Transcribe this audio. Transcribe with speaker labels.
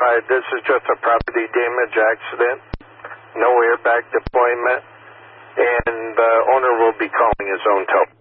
Speaker 1: clarify, this is just a property damage accident, no airbag deployment, and the owner will be calling his own telephone.